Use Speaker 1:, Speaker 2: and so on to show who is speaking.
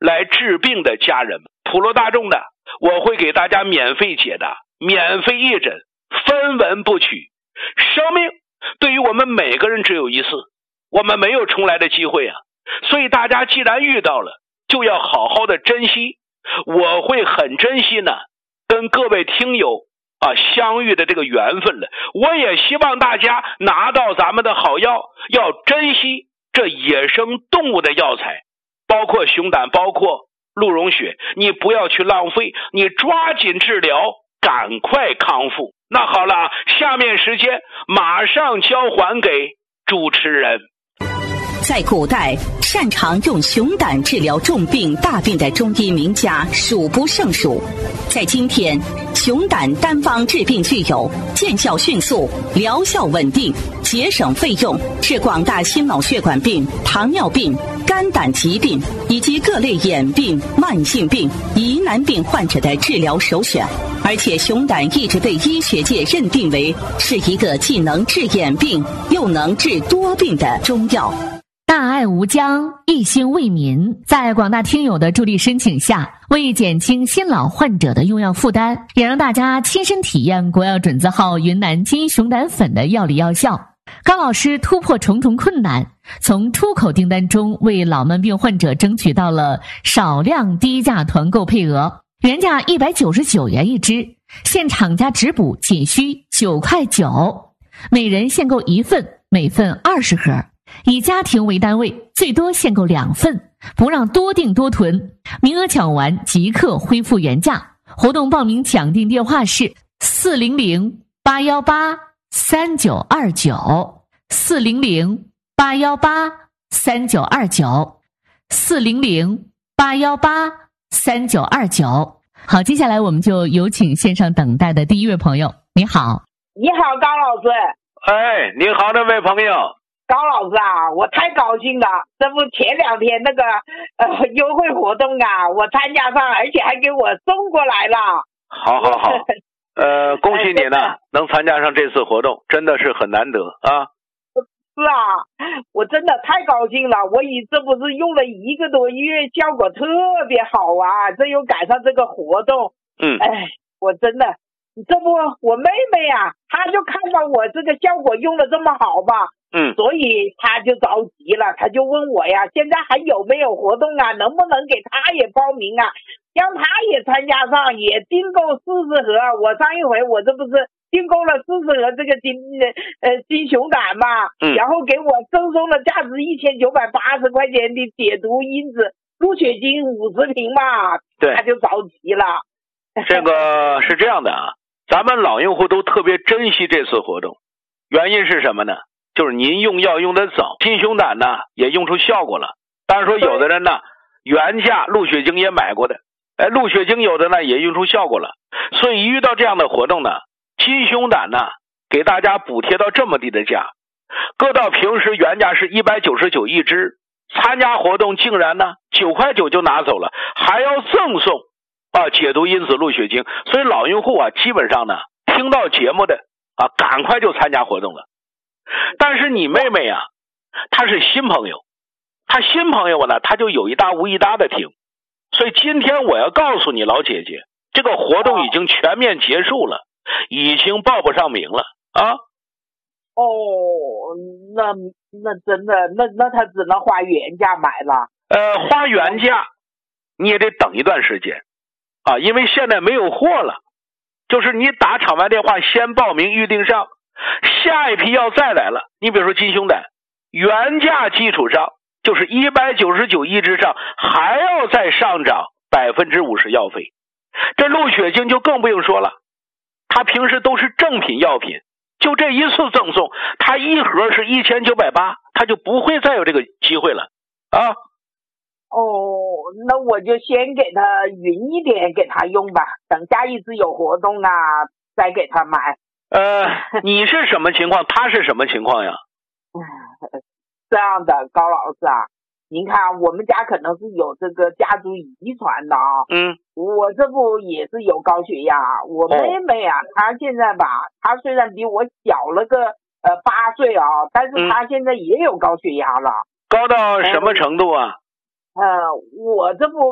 Speaker 1: 来治病的家人们，普罗大众的，我会给大家免费解答，免费义诊，分文不取。生命对于我们每个人只有一次，我们没有重来的机会啊！所以大家既然遇到了，就要好好的珍惜。我会很珍惜呢，跟各位听友相遇的这个缘分了。我也希望大家拿到咱们的好药，要珍惜这野生动物的药材，包括熊胆，包括鹿茸血，你不要去浪费，你抓紧治疗，赶快康复。那好了，下面时间马上交还给主持人。
Speaker 2: 在古代，擅长用熊胆治疗重病大病的中医名家数不胜数。在今天，熊胆单方治病具有见效迅速、疗效稳定、节省费用，是广大心脑血管病、糖尿病、肝胆疾病以及各类眼病、慢性病、疑难病患者的治疗首选。而且熊胆一直被医学界认定为是一个既能治眼病又能治多病的中药。
Speaker 3: 大爱无疆，一心为民，在广大听友的助力申请下，为减轻新老患者的用药负担，也让大家亲身体验国药准字号云南金熊胆粉的药理药效。高老师突破重重困难，从出口订单中为老慢病患者争取到了少量低价团购配额，原价199元一支，现厂家直补仅需9块9，每人限购1份，每份20盒。以家庭为单位，最多限购2份，不让多订多囤，名额抢完即刻恢复原价。活动报名抢订电话是400-818-3929，400-818-3929。好，接下来我们就有请线上等待的第一位朋友。你好。
Speaker 4: 你好，高老师。
Speaker 1: 哎，你好，这位朋友。
Speaker 4: 高老师啊，我太高兴了！这不前2天那个优惠活动啊，我参加上，而且还给我送过来了。
Speaker 1: 好，恭喜你呢，能参加上这次活动，真的是很难得啊。
Speaker 4: 是啊，我真的太高兴了！这不是用了1个多月，效果特别好啊！这又赶上这个活动，我真的，这不我妹妹啊，她就看到我这个效果用的这么好吧。所以他就着急了，他就问我呀，现在还有没有活动啊？能不能给他也报名啊？让他也参加上，也订购40盒。我上一回我这不是订购了40盒这个金熊胆嘛，然后给我赠送了价值1980块钱的解毒因子鹿血精50瓶嘛。
Speaker 1: 对，
Speaker 4: 他就着急了。
Speaker 1: 这个是这样的啊，咱们老用户都特别珍惜这次活动，原因是什么呢？就是您用药用得早，金熊胆呢也用出效果了。当然说有的人呢原价鹿血精也买过的，鹿血精有的呢也用出效果了。所以遇到这样的活动呢，金熊胆呢给大家补贴到这么低的价，搁到平时原价是199一支，参加活动竟然呢9块9就拿走了，还要赠送解毒因子鹿血精。所以老用户啊基本上呢听到节目的赶快就参加活动了。但是你妹妹啊，她是新朋友，她新朋友呢，她就有一搭无一搭的听。所以今天我要告诉你老姐姐，这个活动已经全面结束了，已经报不上名了啊。
Speaker 4: 那真的，那她只能花原价买了。
Speaker 1: 花原价你也得等一段时间啊，因为现在没有货了。就是你打场外电话先报名预定上，下一批药再来了，你比如说金熊胆，原价基础上就是199一支上，还要再上涨50%药费。这鹿血精就更不用说了，它平时都是正品药品，就这一次赠送，它一盒是1980，它就不会再有这个机会了啊。
Speaker 4: 那我就先给他匀一点给他用吧，等下一次有活动啊再给他买。
Speaker 1: 你是什么情况？他是什么情况呀？
Speaker 4: 这样的，高老师啊，您看我们家可能是有这个家族遗传的啊。我这不也是有高血压，我妹妹啊，她现在吧，她虽然比我小了个8岁啊，但是她现在也有高血压了。
Speaker 1: 高到什么程度啊？
Speaker 4: 我这不